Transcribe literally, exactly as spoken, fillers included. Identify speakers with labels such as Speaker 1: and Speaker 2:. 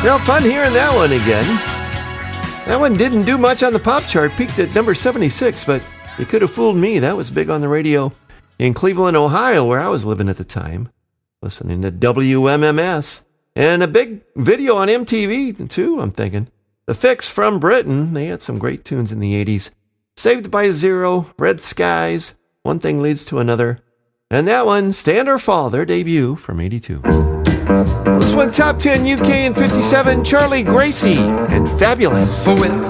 Speaker 1: Well, fun hearing that one again. That one didn't do much on the pop chart, peaked at number seventy-six, but you could have fooled me. That was big on the radio in Cleveland, Ohio, where I was living at the time, listening to W M M S. And a big video on M T V, too, I'm thinking. The Fix from Britain, they had some great tunes in the eighties. Saved by Zero, Red Skies, One Thing Leads to Another. And that one, Stand or Fall, their debut from eighty-two. This one, top ten U K in fifty-seven, Charlie Gracie and Fabulous.
Speaker 2: When